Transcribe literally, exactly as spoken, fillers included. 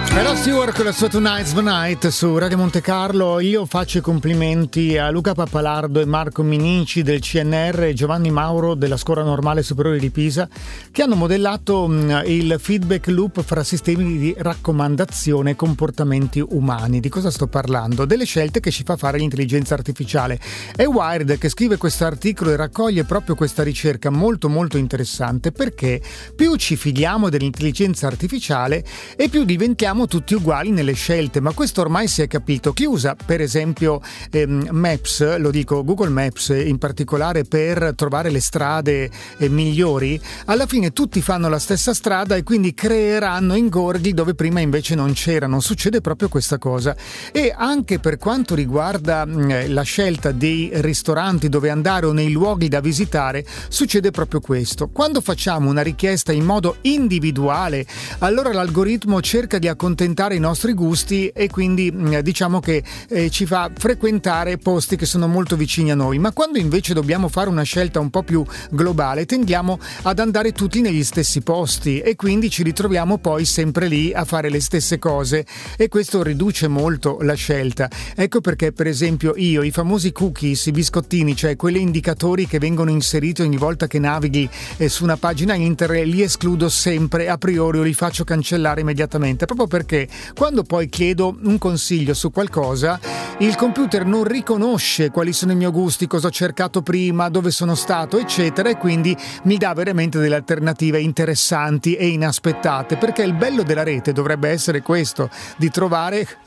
Rod Stewart con la sua Tonight's the Night su Radio Monte Carlo. Io faccio i complimenti a Luca Pappalardo e Marco Minici del C N R e Giovanni Mauro della Scuola Normale Superiore di Pisa, che hanno modellato mh, il feedback loop fra sistemi di raccomandazione e comportamenti umani. Di cosa sto parlando? Delle scelte che ci fa fare l'intelligenza artificiale. È Wired che scrive questo articolo e raccoglie proprio questa ricerca molto molto interessante, perché più ci fidiamo dell'intelligenza artificiale e più diventiamo tutti uguali nelle scelte. Ma questo ormai si è capito. Chi usa per esempio ehm, Maps, lo dico Google Maps in particolare, per trovare le strade eh, migliori, alla fine tutti fanno la stessa strada e quindi creeranno ingorghi dove prima invece non c'erano. Succede proprio questa cosa. E anche per quanto riguarda mh, la scelta dei ristoranti dove andare o nei luoghi da visitare, succede proprio questo. Quando facciamo una richiesta in modo individuale, allora l'algoritmo cerca di accontentare i nostri gusti e quindi diciamo che eh, ci fa frequentare posti che sono molto vicini a noi. Ma quando invece dobbiamo fare una scelta un po' più globale, tendiamo ad andare tutti negli stessi posti e quindi ci ritroviamo poi sempre lì a fare le stesse cose, e questo riduce molto la scelta. Ecco perché per esempio io i famosi cookies, i biscottini, cioè quegli indicatori che vengono inseriti ogni volta che navighi eh, su una pagina internet, li escludo sempre a priori o li faccio cancellare immediatamente, proprio perché quando poi chiedo un consiglio su qualcosa, il computer non riconosce quali sono i miei gusti, cosa ho cercato prima, dove sono stato, eccetera, e quindi mi dà veramente delle alternative interessanti e inaspettate, perché il bello della rete dovrebbe essere questo, di trovare